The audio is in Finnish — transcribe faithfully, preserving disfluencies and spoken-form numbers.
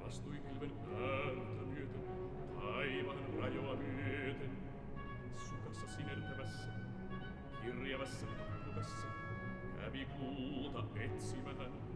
astui pilven päältä myöten, taivaan rajoa myöten. Sukassa sinertävässä, kirjavassa tukkukassa, kävi kuuta etsimään.